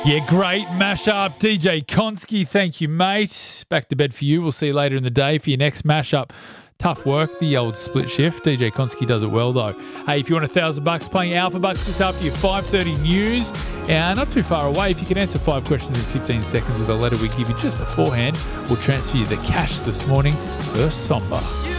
Yeah, great mashup. DJ Konski, thank you, mate. Back to bed for you. We'll see you later in the day for your next mashup. Tough work, the old split shift. DJ Konski does it well, though. Hey, if you want $1,000 playing Alpha Bucks just after your 5:30 news, and not too far away, if you can answer 5 questions in 15 seconds with a letter we give you just beforehand, we'll transfer you the cash this morning. First Somba.